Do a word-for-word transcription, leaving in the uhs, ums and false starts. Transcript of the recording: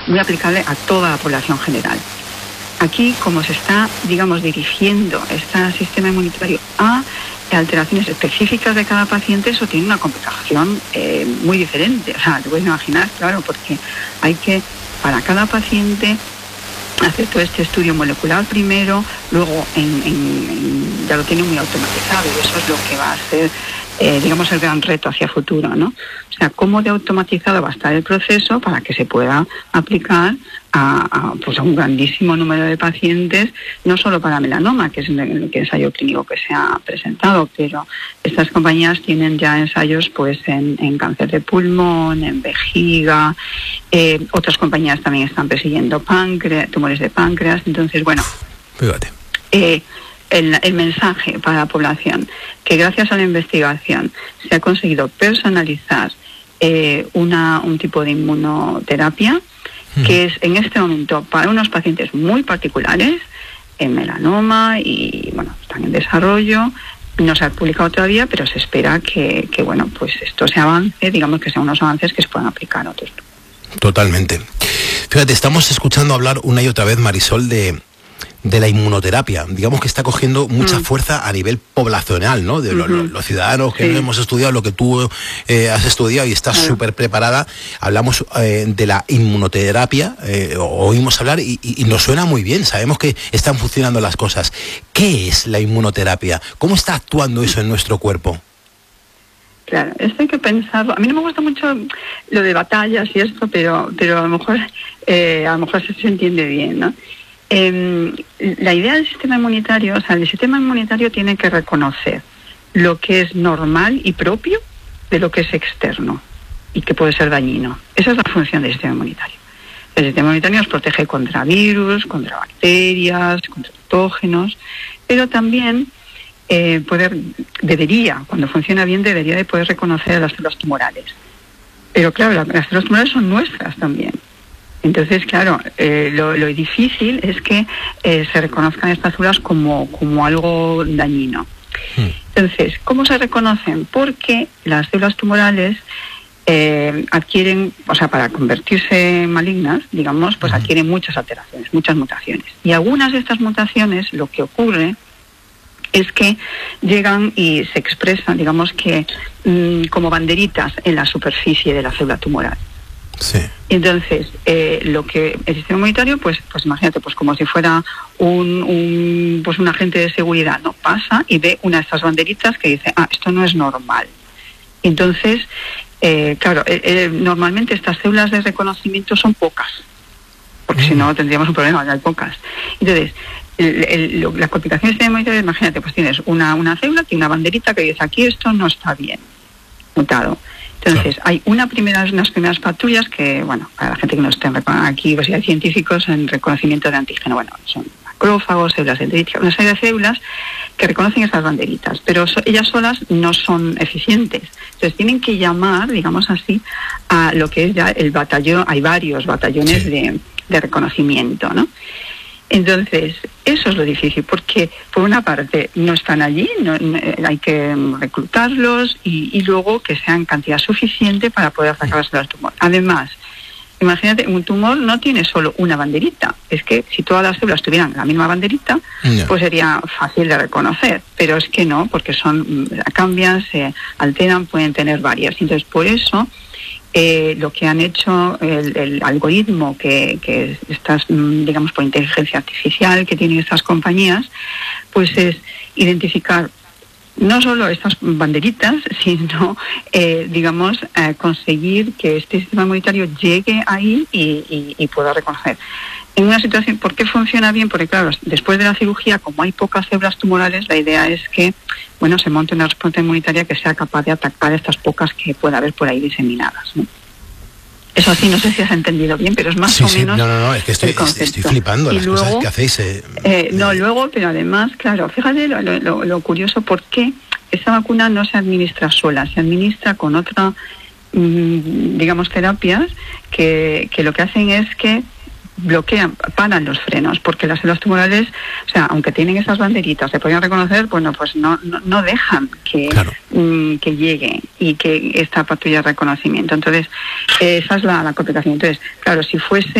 muy aplicable a toda la población general. Aquí, como se está, digamos, dirigiendo este sistema inmunitario a alteraciones específicas de cada paciente, eso tiene una complicación eh, muy diferente. O sea, te puedes imaginar, claro, porque hay que, para cada paciente, hacer todo este estudio molecular primero, luego en, en, en, ya lo tiene muy automatizado, y eso es lo que va a ser, eh, digamos, el gran reto hacia futuro, ¿no? O sea, cómo de automatizado va a estar el proceso para que se pueda aplicar a, a, pues a un grandísimo número de pacientes, no solo para melanoma, que es el que ensayo clínico que se ha presentado, pero estas compañías tienen ya ensayos pues en, en cáncer de pulmón, en vejiga, eh, otras compañías también están persiguiendo páncreas, tumores de páncreas. Entonces, bueno, fíjate. Eh, el, el mensaje para la población, que gracias a la investigación se ha conseguido personalizar eh, una, un tipo de inmunoterapia que es en este momento para unos pacientes muy particulares, en melanoma, y bueno, están en desarrollo, no se ha publicado todavía, pero se espera que, que bueno, pues esto se avance, digamos que sean unos avances que se puedan aplicar a otros. Totalmente. Fíjate, estamos escuchando hablar una y otra vez, Marisol, de, de la inmunoterapia. Digamos que está cogiendo mucha mm. fuerza a nivel poblacional, ¿no? De lo, uh-huh. lo, los ciudadanos que sí. no hemos estudiado lo que tú eh, has estudiado y estás súper claro. preparada. Hablamos eh, de la inmunoterapia, eh, oímos hablar y, y, y nos suena muy bien. Sabemos que están funcionando las cosas. ¿Qué es la inmunoterapia? ¿Cómo está actuando eso en nuestro cuerpo? Claro, esto hay que pensarlo. A mí no me gusta mucho lo de batallas y esto, pero, pero a lo mejor, eh, a lo mejor se entiende bien, ¿no? Eh, la idea del sistema inmunitario, o sea, el sistema inmunitario tiene que reconocer lo que es normal y propio de lo que es externo y que puede ser dañino. Esa es la función del sistema inmunitario. El sistema inmunitario nos protege contra virus, contra bacterias, contra patógenos, pero también eh, poder, debería, cuando funciona bien, debería de poder reconocer a las células tumorales. Pero claro, las células tumorales son nuestras también. Entonces, claro, eh, lo, lo difícil es que eh, se reconozcan estas células como, como algo dañino. Hmm. Entonces, ¿cómo se reconocen? Porque las células tumorales eh, adquieren, o sea, para convertirse en malignas, digamos, pues adquieren muchas alteraciones, muchas mutaciones. Y algunas de estas mutaciones, lo que ocurre es que llegan y se expresan, digamos que mmm, como banderitas en la superficie de la célula tumoral. Sí. Entonces, eh, lo que el sistema inmunitario, pues, pues imagínate, pues como si fuera un, un, pues un agente de seguridad, ¿no? Pasa y ve una de estas banderitas que dice, ah, esto no es normal. Entonces, eh, claro, eh, eh, normalmente estas células de reconocimiento son pocas, porque mm. si no tendríamos un problema, ya hay pocas. Entonces, el, el, la complicación del sistema inmunitario, imagínate, pues tienes una, una célula, tiene una banderita que dice, aquí esto no está bien, mutado. Entonces, claro. hay una primera, unas primeras patrullas que, bueno, para la gente que no esté aquí, pues hay científicos en reconocimiento de antígeno, bueno, son macrófagos, células dendríticas, una serie de células que reconocen esas banderitas, pero so, ellas solas no son eficientes. Entonces, tienen que llamar, digamos así, a lo que es ya el batallón, hay varios batallones sí. de, de reconocimiento, ¿no? Entonces, eso es lo difícil, porque por una parte no están allí, no, no, hay que reclutarlos y, y luego que sean cantidad suficiente para poder sacarlas del tumor. Además, imagínate, un tumor no tiene solo una banderita, es que si todas las células tuvieran la misma banderita, no. pues sería fácil de reconocer, pero es que no, porque son cambian, se alteran, pueden tener varias. Entonces, por eso... Eh, lo que han hecho el, el algoritmo que, que estas, digamos, por inteligencia artificial que tienen estas compañías, pues es identificar no solo estas banderitas, sino, eh, digamos, eh, conseguir que este sistema inmunitario llegue ahí y, y, y pueda reconocer. En una situación, ¿por qué funciona bien? Porque, claro, después de la cirugía, como hay pocas células tumorales, la idea es que, bueno, se monte una respuesta inmunitaria que sea capaz de atacar estas pocas que pueda haber por ahí diseminadas, ¿no? Eso así, no sé si has entendido bien, pero es más sí, o sí, menos. No, no, no, es que estoy, estoy flipando y las luego, cosas que hacéis. Eh, eh, no, luego, pero además, claro, fíjate lo, lo, lo curioso, ¿por qué esa vacuna no se administra sola? Se administra con otra, mmm, digamos, terapias que, que lo que hacen es que bloquean, paran los frenos, porque las células tumorales, o sea, aunque tienen esas banderitas, se podrían reconocer, bueno, pues no no, no dejan que, claro. mm, que llegue y que esta patrulla de reconocimiento. Entonces, eh, esa es la, la complicación. Entonces, claro, si fuese